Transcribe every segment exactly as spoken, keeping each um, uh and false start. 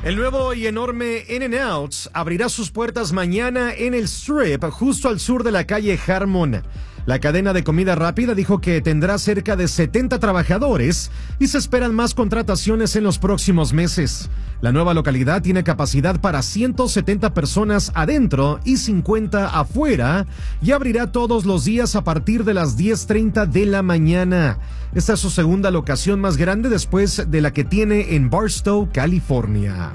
El nuevo y enorme In-N-Out abrirá sus puertas mañana en el Strip, justo al sur de la calle Harmon. La cadena de comida rápida dijo que tendrá cerca de setenta trabajadores y se esperan más contrataciones en los próximos meses. La nueva localidad tiene capacidad para ciento setenta personas adentro y cincuenta afuera y abrirá todos los días a partir de las diez treinta de la mañana. Esta es su segunda locación más grande después de la que tiene en Barstow, California.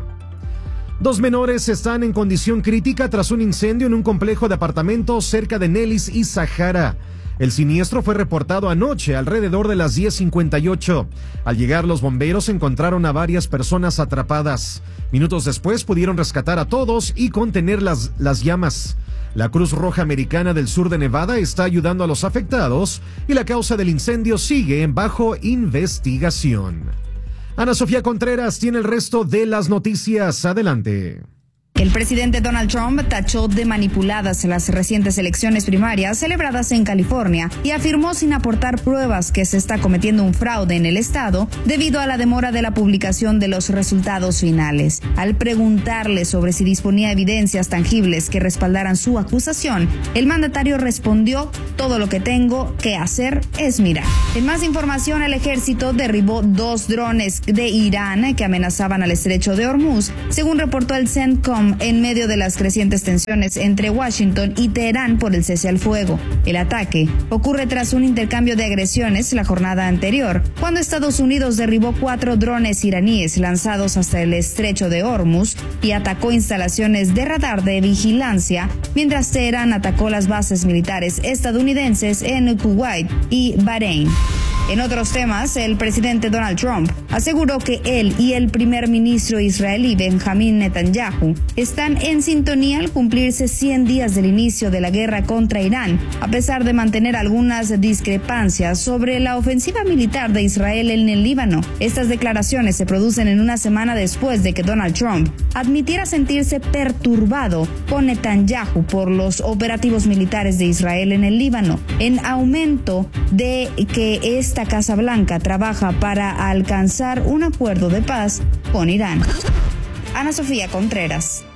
Dos menores están en condición crítica tras un incendio en un complejo de apartamentos cerca de Nellis y Sahara. El siniestro fue reportado anoche alrededor de las diez cincuenta y ocho. Al llegar los bomberos encontraron a varias personas atrapadas. Minutos después pudieron rescatar a todos y contener las, las llamas. La Cruz Roja Americana del sur de Nevada está ayudando a los afectados y la causa del incendio sigue bajo investigación. Ana Sofía Contreras tiene el resto de las noticias. Adelante. El presidente Donald Trump tachó de manipuladas las recientes elecciones primarias celebradas en California y afirmó sin aportar pruebas que se está cometiendo un fraude en el estado debido a la demora de la publicación de los resultados finales. Al preguntarle sobre si disponía evidencias tangibles que respaldaran su acusación, el mandatario respondió: todo lo que tengo que hacer es mirar. En más información, el ejército derribó dos drones de Irán que amenazaban al estrecho de Hormuz, según reportó el CENTCOM, en medio de las crecientes tensiones entre Washington y Teherán por el cese al fuego. El ataque ocurre tras un intercambio de agresiones la jornada anterior, cuando Estados Unidos derribó cuatro drones iraníes lanzados hasta el estrecho de Hormuz y atacó instalaciones de radar de vigilancia, mientras Teherán atacó las bases militares estadounidenses en Kuwait y Bahrein. En otros temas, el presidente Donald Trump aseguró que él y el primer ministro israelí Benjamin Netanyahu están en sintonía al cumplirse cien días del inicio de la guerra contra Irán, a pesar de mantener algunas discrepancias sobre la ofensiva militar de Israel en el Líbano. Estas declaraciones se producen en una semana después de que Donald Trump admitiera sentirse perturbado con Netanyahu por los operativos militares de Israel en el Líbano, en aumento de que este Esta Casa Blanca trabaja para alcanzar un acuerdo de paz con Irán. Ana Sofía Contreras.